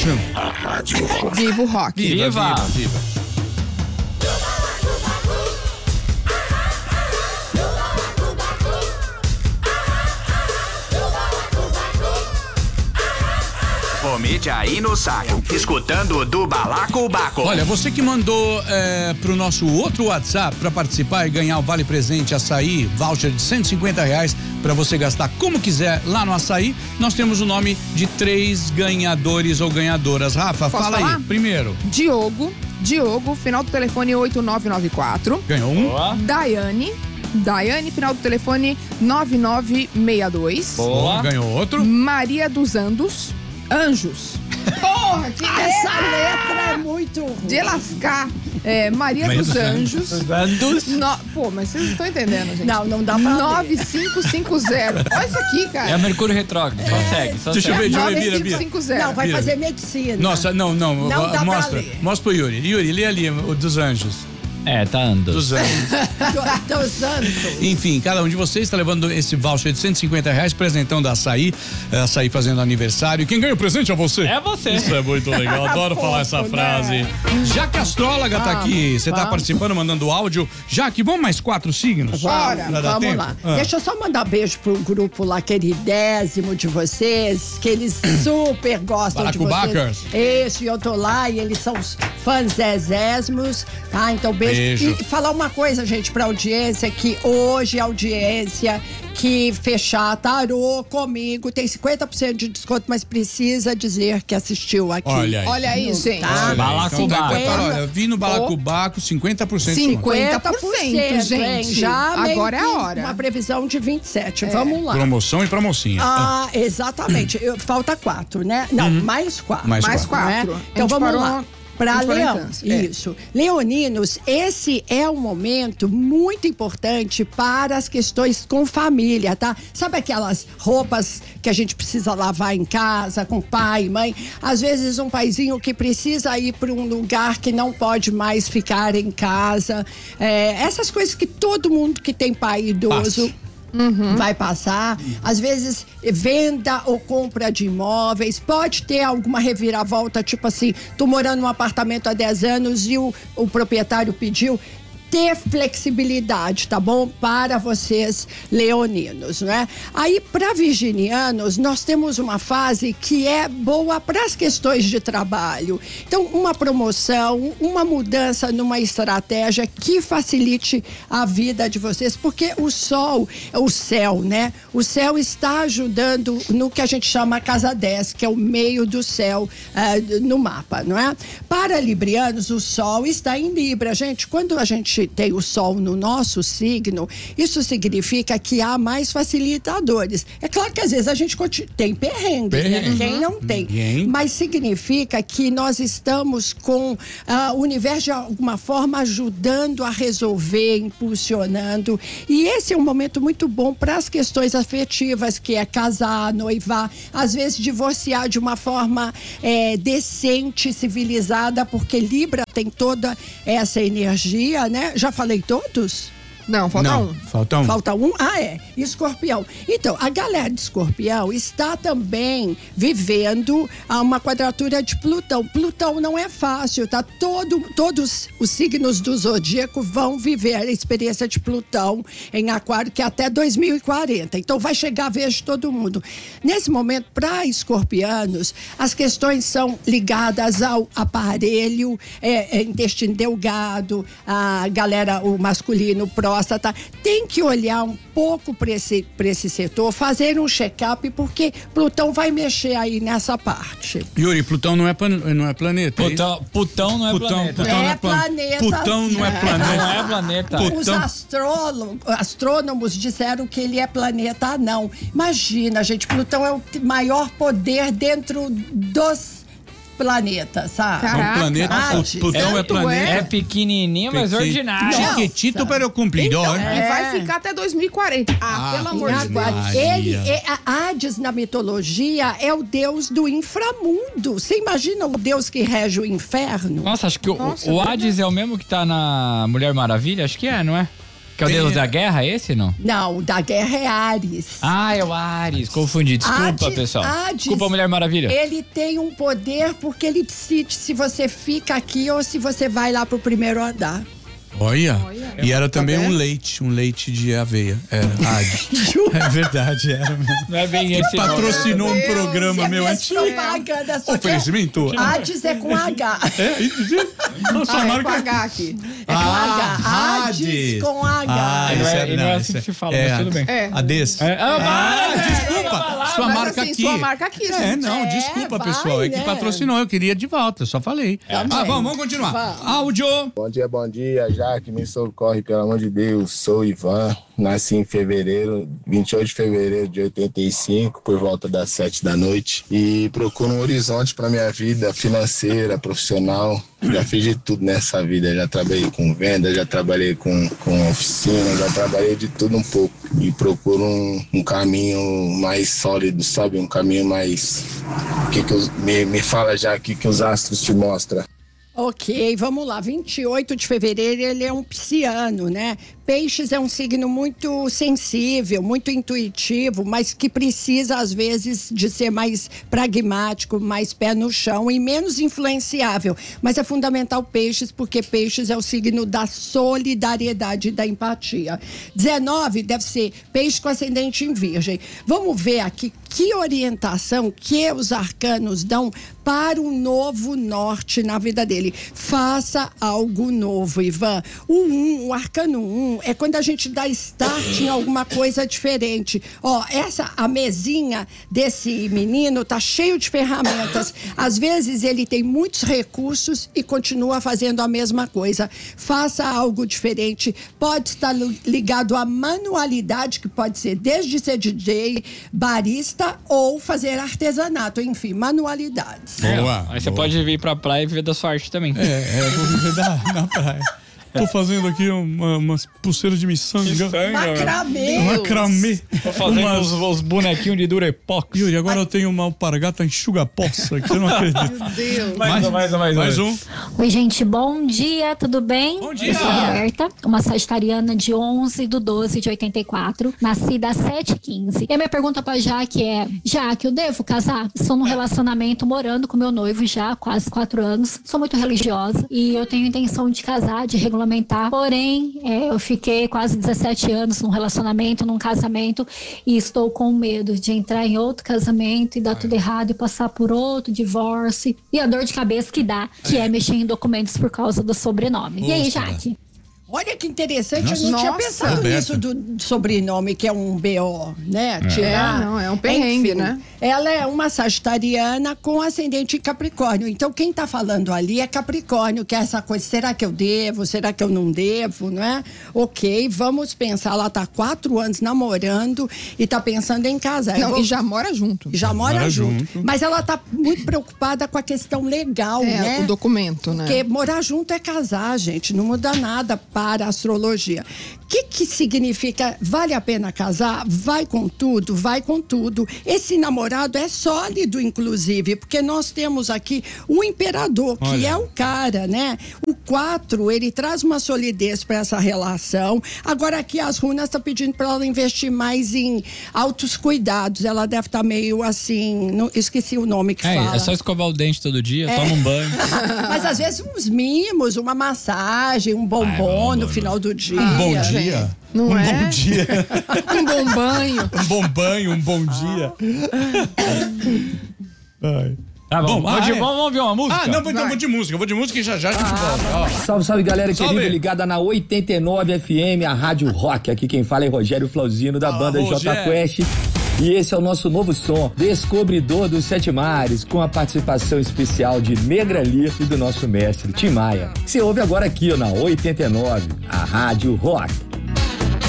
curtindo? A Rádio Rock. Viva o rock. Viva. Vomite aí no saco, escutando do Balacobaco. Olha, você que mandou pro nosso outro WhatsApp para participar e ganhar o Vale Presente Açaí, voucher de R$150 para você gastar como quiser lá no Açaí, nós temos o nome de 3 ganhadores ou ganhadoras. Rafa, Posso fala falar? aí, primeiro. Diogo, final do telefone 8994. Ganhou um. Boa. Daiane, final do telefone 9962. Boa. Ganhou outro. Maria dos Anjos. Porra, que Essa letra é muito ruim. de lascar. Maria dos Anjos. Pô, mas vocês não estão entendendo, gente. Não dá pra 9550. Olha isso aqui, cara. É o Mercúrio retrógrado. Só Deixa eu ver, vira. 9550. Não, vai Vira. fazer medicina. Nossa, não. Não dá pra Mostra ler. pro Yuri. Yuri, lê ali o dos anjos. tá andando. Dos anjos. Tô usando. Enfim, cada um de vocês está levando esse voucher de R$150, presentão da Açaí, Açaí fazendo aniversário. Quem ganha o presente é você. É você. Isso é muito legal, adoro falar essa frase. Jaque Astróloga tá aqui, você tá participando, mandando áudio. Jaque, vamos mais 4 signos? Bora, Pra dar vamos tempo? lá. Deixa eu só mandar beijo pro grupo lá queridésimo de vocês, que eles super gostam de Balacobacers. vocês. Isso, e eu tô lá e eles são os fãs zezésmos, tá? Então beijo. E falar uma coisa, gente, pra audiência, que hoje a audiência que fechar tarô comigo tem 50% de desconto, mas precisa dizer que assistiu aqui. Olha aí, gente. Tá? Balacobaco. Olha, vi no Balacobaco, 50% de desconto. 50%, gente. Já Agora é a meio que hora. uma previsão de 27. Vamos lá. Promoção e pra mocinha. Exatamente. Falta 4, né? Não, mais 4. Mais Mais quatro. 4. Né? Então vamos lá. Para Leão, Câncer. isso. Leoninos, esse é um momento muito importante para as questões com família, tá? Sabe aquelas roupas que a gente precisa lavar em casa, com pai, mãe? Às vezes um paizinho que precisa ir para um lugar que não pode mais ficar em casa. Essas coisas que todo mundo que tem pai idoso... vai passar. Às vezes, venda ou compra de imóveis. Pode ter alguma reviravolta, tipo assim, tô morando num apartamento há 10 anos e o proprietário pediu. Ter flexibilidade, tá bom? Para vocês, leoninos, né? Aí, para virginianos, nós temos uma fase que é boa para as questões de trabalho. Então, uma promoção, uma mudança numa estratégia que facilite a vida de vocês, porque o sol, o céu, né? O céu está ajudando no que a gente chama casa 10, que é o meio do céu no mapa, não é? Para librianos, o sol está em Libra. Gente, quando a gente tem o sol no nosso signo, isso significa que há mais facilitadores. É claro que às vezes a gente tem perrengue, né? Quem não tem? Mas significa que nós estamos com o universo de alguma forma ajudando a resolver, impulsionando. E esse é um momento muito bom para as questões afetivas, que é casar, noivar, às vezes divorciar de uma forma decente, civilizada, porque Libra tem toda essa energia, né? Já falei todos? Não, falta um. Falta um. Falta um? Escorpião. Então, a galera de escorpião está também vivendo uma quadratura de Plutão. Plutão não é fácil, tá? Todos os signos do zodíaco vão viver a experiência de Plutão em Aquário, que é até 2040. Então, vai chegar a vez de todo mundo. Nesse momento, para escorpianos, as questões são ligadas ao aparelho, intestino delgado, a galera, o masculino, próstata. Tem que olhar um pouco para esse setor, fazer um check-up, porque Plutão vai mexer aí nessa parte. Yuri, Plutão não é planeta. Plutão não é planeta. Planeta. Plutão não é planeta. Não é planeta. Os astrônomos disseram que ele é planeta anão. Imagina, gente, Plutão é o maior poder dentro dos planetas, sabe? Caraca. Um planeta, Plutão é planeta. É pequenininho, mas ordinário. Chiquitito para o cumpridor. E vai ficar até 2040. Pelo amor de Deus. Ele Hades na mitologia é o deus do inframundo. Você imagina o deus que rege o inferno? Nossa, acho que o Hades é o mesmo que tá na Mulher Maravilha? Acho que é, não é? Que é o deus da guerra, esse, não? Não, o da guerra é Áries. Ah, é o Ares. Confundi. Desculpa, pessoal. Desculpa, Mulher Maravilha. Ele tem um poder porque ele decide se você fica aqui ou se você vai lá pro primeiro andar. Olha. E era também um leite de aveia. Era Hades. É verdade, era mesmo. Não é bem esse. Patrocinou um programa meu antigo. Propaganda, só oferecimento. Hades é com H. Nossa, é com H aqui. É com H. Hades com H. Não é assim que se fala, mas tudo bem. Hades. Desculpa. Sua Mas marca assim, aqui. sua marca aqui, gente. Desculpa, vai, pessoal. É que né? patrocinou, eu queria de volta, só falei. Vamos continuar. Áudio. Bom dia, Jaque, me socorre, pelo amor de Deus. Sou Ivan, nasci em fevereiro, 28 de fevereiro de 85, por volta das 7 da noite. E procuro um horizonte para minha vida financeira, profissional. Já fiz de tudo nessa vida, já trabalhei com venda, já trabalhei com oficina, já trabalhei de tudo um pouco. E procuro um caminho mais sólido, sabe? Um caminho mais... Me fala já aqui que os astros te mostram. Ok, vamos lá. 28 de fevereiro, ele é um pisciano, né? Peixes é um signo muito sensível, muito intuitivo, mas que precisa, às vezes, de ser mais pragmático, mais pé no chão e menos influenciável. Mas é fundamental Peixes, porque Peixes é o signo da solidariedade e da empatia. 19 deve ser Peixe com ascendente em Virgem. Vamos ver aqui que orientação que os arcanos dão para um novo norte na vida dele. Faça algo novo, Ivan. O arcano 1 é quando a gente dá start em alguma coisa diferente. A mesinha desse menino tá cheio de ferramentas. Às vezes ele tem muitos recursos e continua fazendo a mesma coisa. Faça algo diferente. Pode estar ligado à manualidade, que pode ser desde ser DJ, barista ou fazer artesanato, enfim, manualidades. Boa. Aí você pode vir pra praia e viver da sua arte também. Vou viver na praia. Tô fazendo aqui umas pulseiras de miçanga. Macramê. Tô fazendo os bonequinhos de Durepox. Yuri, agora eu tenho uma alpargata enxuga-poça, que você não acredita. Meu Deus. Mais um. Oi, gente, bom dia, tudo bem? Bom dia. Eu sou a Roberta, uma sagitariana de 11/12 de 84, nascida às 7h15. E a minha pergunta pra Jaque é: Jaque, eu devo casar? Estou num relacionamento morando com meu noivo já há quase 4 anos. Sou muito religiosa e eu tenho intenção de casar, de regulamentar. Porém, eu fiquei quase 17 anos num relacionamento, num casamento, e estou com medo de entrar em outro casamento e dar tudo errado e passar por outro divórcio. E a dor de cabeça que dá, que é mexer em documentos por causa do sobrenome. E aí, Jaque? Olha que interessante, eu não tinha pensado nisso do sobrenome, que é um BO, né? É um perrengue, enfim, né? Ela é uma sagitariana com ascendente em Capricórnio. Então, quem tá falando ali é Capricórnio, que é essa coisa, será que eu devo, será que eu não devo, não é? Ok, vamos pensar, ela tá 4 anos namorando e tá pensando em casar. E já mora junto. Já mora junto. Mas ela tá muito preocupada com a questão legal, né? O documento, né? Porque morar junto é casar, gente, não muda nada para a astrologia. O que significa vale a pena casar? Vai com tudo, vai com tudo. Esse namorado é sólido, inclusive, porque nós temos aqui o imperador, que é o cara, né? O 4, ele traz uma solidez para essa relação. Agora aqui as runas estão pedindo para ela investir mais em altos cuidados. Ela deve estar meio assim, esqueci o nome que fala. É só escovar o dente todo dia, toma um banho. Mas às vezes uns mimos, uma massagem, um bombom no final do dia. Um bom dia. Não um é? bom dia. Um bom banho. Um bom banho, um bom dia. Ai. Tá bom, vamos ouvir uma música? Não, vou de música e já a gente volta. Salve, galera Salve. querida, ligada na 89 FM, a Rádio Rock. Aqui quem fala é Rogério Flauzino, da banda J Quest. E esse é o nosso novo som, Descobridor dos Sete Mares, com a participação especial de Negra Lee e do nosso mestre Tim Maia. Você ouve agora aqui na 89, a Rádio Rock.